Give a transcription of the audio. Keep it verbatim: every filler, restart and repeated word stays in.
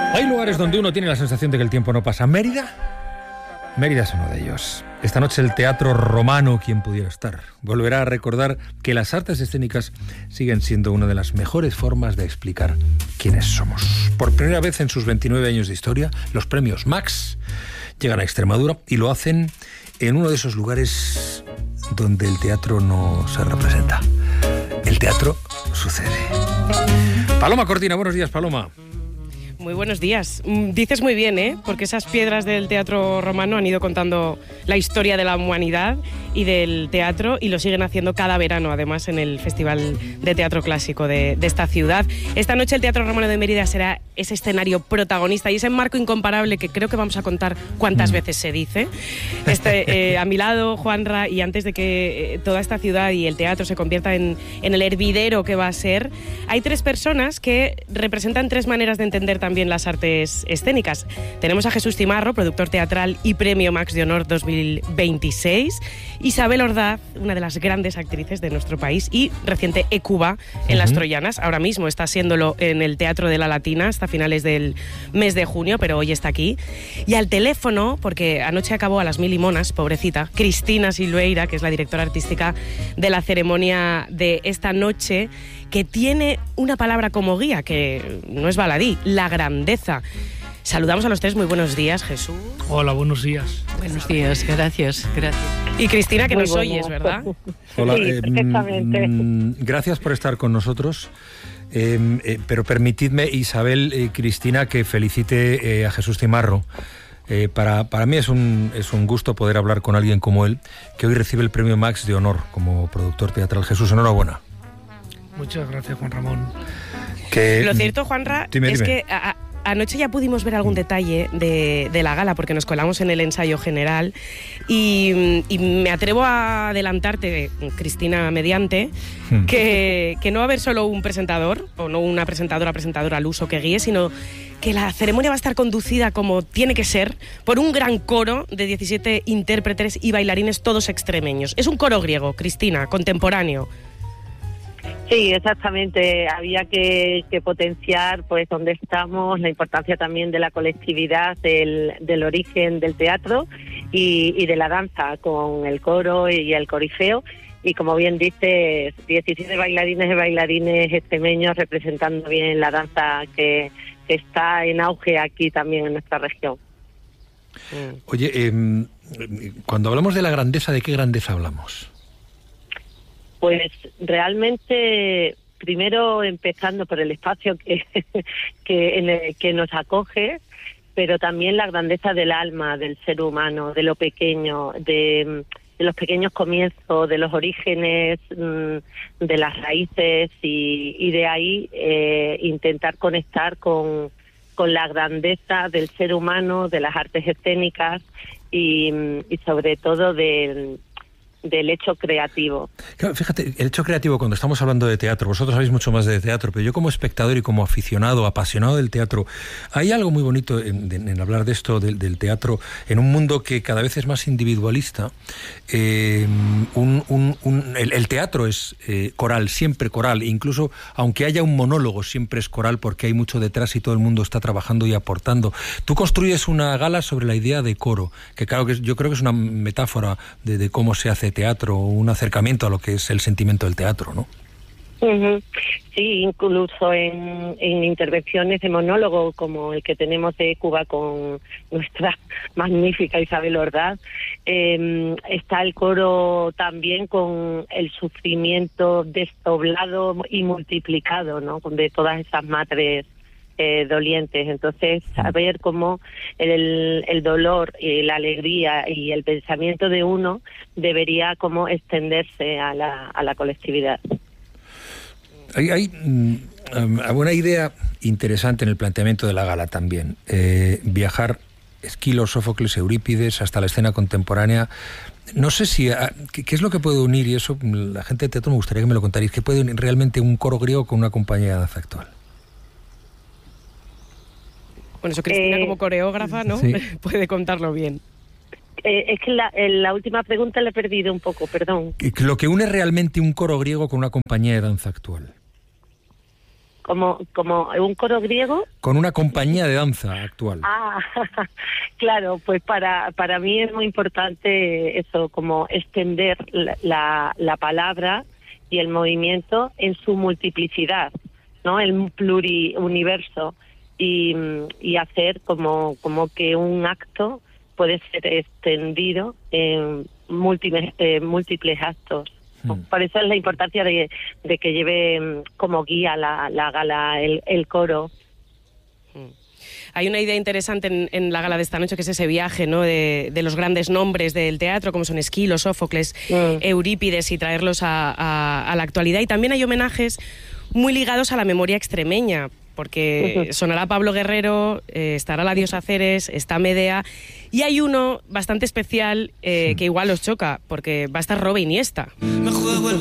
Hay lugares donde uno tiene la sensación de que el tiempo no pasa. ¿Mérida? Mérida es uno de ellos. Esta noche el Teatro Romano, quien pudiera estar, volverá a recordar que las artes escénicas siguen siendo una de las mejores formas de explicar quiénes somos. Por primera vez en sus veintinueve años de historia, los premios Max llegan a Extremadura y lo hacen en uno de esos lugares donde el teatro no se representa. El teatro sucede. Paloma Cortina, buenos días, Paloma. Muy buenos días. Dices muy bien, ¿eh? Porque esas piedras del Teatro Romano han ido contando la historia de la humanidad y del teatro y lo siguen haciendo cada verano, además, en el Festival de Teatro Clásico de, de esta ciudad. Esta noche el Teatro Romano de Mérida será ese escenario protagonista y ese marco incomparable que creo que vamos a contar cuántas veces se dice. Este, eh, a mi lado, Juanra, y antes de que eh, toda esta ciudad y el teatro se convierta en, en el hervidero que va a ser, hay tres personas que representan tres maneras de entender también las artes escénicas. Tenemos a Jesús Cimarro, productor teatral y Premio Max de Honor dos mil veintiséis, Isabel Ordaz, una de las grandes actrices de nuestro país y reciente Écuba en uh-huh. Las Troyanas. Ahora mismo está haciéndolo en el Teatro de la Latina hasta finales del mes de junio, pero hoy está aquí. Y al teléfono, porque anoche acabó a las mil y monas, pobrecita, Cristina Silveira, que es la directora artística de la ceremonia de esta noche, que tiene una palabra como guía, que no es baladí, la grandeza. Saludamos a los tres, muy buenos días, Jesús. Hola, buenos días. Buenos días, gracias, gracias. Y Cristina, que muy nos bueno. oyes, ¿verdad? Hola, sí, eh, perfectamente. mm, gracias por estar con nosotros. Eh, eh, pero permitidme, Isabel y eh, Cristina, que felicite eh, a Jesús Cimarro. Eh, para, para mí es un, es un gusto poder hablar con alguien como él, que hoy recibe el Premio Max de Honor como productor teatral. Jesús, enhorabuena. Muchas gracias, Juan Ramón. Que, Lo cierto, Juanra, dime, es dime. que a, a, anoche ya pudimos ver algún detalle de, de la gala, porque nos colamos en el ensayo general, y, y me atrevo a adelantarte, Cristina mediante, hmm. que, que no va a haber solo un presentador, o no una presentadora, presentadora al uso que guíe, sino que la ceremonia va a estar conducida como tiene que ser por un gran coro de diecisiete intérpretes y bailarines todos extremeños. Es un coro griego, Cristina, contemporáneo. Sí, exactamente. Había que, que potenciar pues dónde estamos, la importancia también de la colectividad, del, del origen del teatro y, y de la danza, con el coro y el corifeo. Y como bien dices, diecisiete bailarines y bailarines extremeños representando bien la danza que, que está en auge aquí también en nuestra región. Oye, eh, cuando hablamos de la grandeza, ¿de qué grandeza hablamos? Pues realmente, primero empezando por el espacio que, que, en el que nos acoge, pero también la grandeza del alma, del ser humano, de lo pequeño, de, de los pequeños comienzos, de los orígenes, de las raíces y, y de ahí eh, intentar conectar con, con la grandeza del ser humano, de las artes escénicas y, y sobre todo del... del hecho creativo. Claro, fíjate, el hecho creativo, cuando estamos hablando de teatro, vosotros sabéis mucho más de teatro, pero yo como espectador y como aficionado, apasionado del teatro, hay algo muy bonito en, en, en hablar de esto, del, del teatro, en un mundo que cada vez es más individualista. Eh, un, un, un, el, el teatro es eh, coral, siempre coral, incluso aunque haya un monólogo, siempre es coral porque hay mucho detrás y todo el mundo está trabajando y aportando. Tú construyes una gala sobre la idea de coro, que claro que yo creo que es una metáfora de, de cómo se hace teatro, un acercamiento a lo que es el sentimiento del teatro, ¿no? Uh-huh. Sí, incluso en, en intervenciones de monólogo como el que tenemos de Cuba con nuestra magnífica Isabel Ordaz, eh, está el coro también con el sufrimiento desdoblado y multiplicado, ¿no? De todas esas madres Eh, dolientes. Entonces, saber cómo el, el dolor y la alegría y el pensamiento de uno debería como extenderse a la, a la colectividad. Hay, hay um, una idea interesante en el planteamiento de la gala también. Eh, viajar Esquilo, Sófocles, Eurípides, hasta la escena contemporánea. No sé si... ¿qué, ¿Qué es lo que puede unir? Y eso, la gente de teatro me gustaría que me lo contarais. ¿Qué puede unir realmente un coro griego con una compañía de danza actual? Bueno, eso Cristina eh, como coreógrafa, ¿no? Sí. Puede contarlo bien. Eh, es que la, la última pregunta la he perdido un poco, perdón. Lo que une realmente un coro griego con una compañía de danza actual. como, como un coro griego. Con una compañía de danza actual. Ah, claro, pues para, para mí es muy importante eso, como extender la, la, la palabra y el movimiento en su multiplicidad, ¿no? El pluriuniverso, y, y hacer como, como que un acto puede ser extendido en múltiples, eh, múltiples actos. Hmm. Por eso es la importancia de, de que lleve como guía la, la gala, el, el coro. Hmm. Hay una idea interesante en, en la gala de esta noche, que es ese viaje, ¿no?, de, de los grandes nombres del teatro, como son Esquilo, Sófocles, mm. Eurípides, y traerlos a, a, a la actualidad. Y también hay homenajes muy ligados a la memoria extremeña, porque uh-huh. sonará Pablo Guerrero, eh, estará la diosa Ceres, está Medea, y hay uno bastante especial eh, sí. que igual os choca, porque va a estar Robe Iniesta. Me juego el